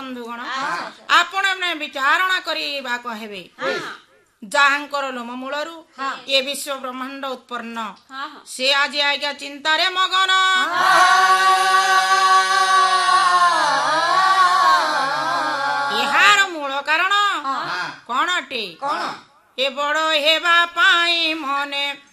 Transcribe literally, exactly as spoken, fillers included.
बंधुगण आपण मैंने विचारणा करवा कहे जहांकर लोम मूलरू ये विश्व ब्रह्मांड उत्पन्न से आज आज्ञा चिंतारे मगन यार मूल कारण कौन अटे ए बड़ हेबा पाई मने